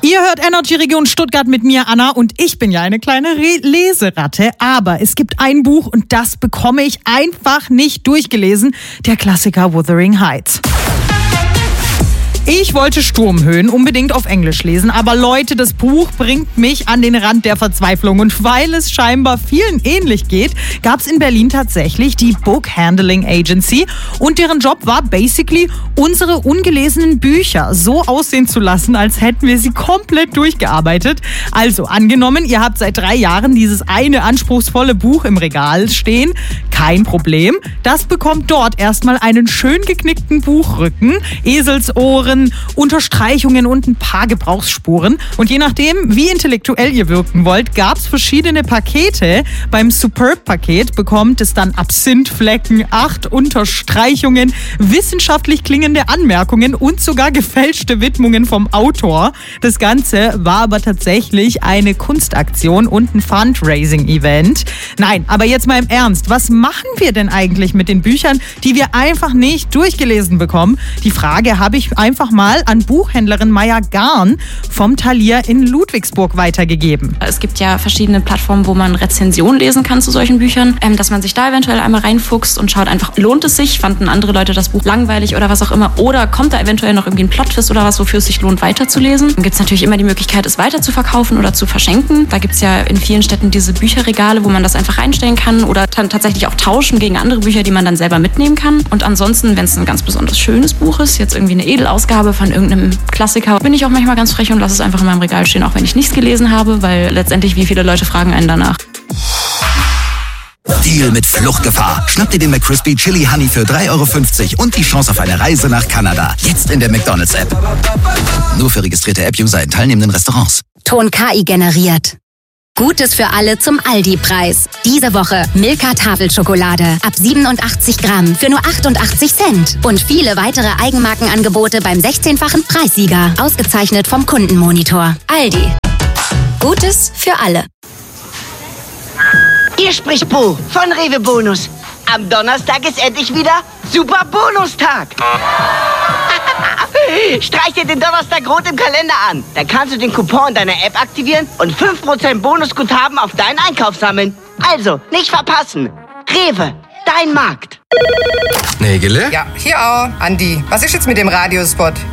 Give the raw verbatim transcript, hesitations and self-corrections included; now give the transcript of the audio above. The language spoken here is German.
Ihr hört Energy Region Stuttgart mit mir, Anna, und ich bin ja eine kleine Re- Leseratte, aber es gibt ein Buch und das bekomme ich einfach nicht durchgelesen, der Klassiker Wuthering Heights. Ich wollte Sturmhöhen unbedingt auf Englisch lesen, aber Leute, das Buch bringt mich an den Rand der Verzweiflung. Und weil es scheinbar vielen ähnlich geht, gab es in Berlin tatsächlich die Book Handling Agency und deren Job war basically, unsere ungelesenen Bücher so aussehen zu lassen, als hätten wir sie komplett durchgearbeitet. Also angenommen, ihr habt seit drei Jahren dieses eine anspruchsvolle Buch im Regal stehen, kein Problem. Das bekommt dort erstmal einen schön geknickten Buchrücken, Eselsohren, Unterstreichungen und ein paar Gebrauchsspuren. Und je nachdem, wie intellektuell ihr wirken wollt, gab es verschiedene Pakete. Beim Superb-Paket bekommt es dann Absinthflecken, acht Unterstreichungen, wissenschaftlich klingende Anmerkungen und sogar gefälschte Widmungen vom Autor. Das Ganze war aber tatsächlich eine Kunstaktion und ein Fundraising-Event. Nein, aber jetzt mal im Ernst, was machen wir denn eigentlich mit den Büchern, die wir einfach nicht durchgelesen bekommen? Die Frage habe ich einfach mal an Buchhändlerin Maya Garn vom Thalia in Ludwigsburg weitergegeben. Es gibt ja verschiedene Plattformen, wo man Rezensionen lesen kann zu solchen Büchern, ähm, dass man sich da eventuell einmal reinfuchst und schaut einfach, lohnt es sich, fanden andere Leute das Buch langweilig oder was auch immer, oder kommt da eventuell noch irgendwie ein Plot-Twist oder was, wofür es sich lohnt, weiterzulesen. Dann gibt es natürlich immer die Möglichkeit, es weiter zu verkaufen oder zu verschenken. Da gibt es ja in vielen Städten diese Bücherregale, wo man das einfach reinstellen kann oder dann tatsächlich auch tauschen gegen andere Bücher, die man dann selber mitnehmen kann. Und ansonsten, wenn es ein ganz besonders schönes Buch ist, jetzt irgendwie eine Edelausgabe von irgendeinem Klassiker, bin ich auch manchmal ganz frech und lasse es einfach in meinem Regal stehen, auch wenn ich nichts gelesen habe, weil letztendlich wie viele Leute fragen einen danach. Deal mit Fluchtgefahr. Schnapp dir den McCrispy Chili Honey für drei Euro fünfzig und die Chance auf eine Reise nach Kanada. Jetzt in der McDonald's-App. Nur für registrierte App-User in teilnehmenden Restaurants. Ton K I generiert. Gutes für alle zum Aldi-Preis. Diese Woche Milka Tafelschokolade ab siebenundachtzig Gramm für nur achtundachtzig Cent. Und viele weitere Eigenmarkenangebote beim sechzehnfachen Preissieger. Ausgezeichnet vom Kundenmonitor. Aldi. Gutes für alle. Hier spricht Bo von Rewe Bonus. Am Donnerstag ist endlich wieder Super Bonustag. Streich dir den Donnerstag rot im Kalender an. Dann kannst du den Coupon in deiner App aktivieren und fünf Prozent Bonusguthaben auf deinen Einkauf sammeln. Also, nicht verpassen. Rewe, dein Markt. Nägele? Ja, hier auch. Andi, was ist jetzt mit dem Radiospot?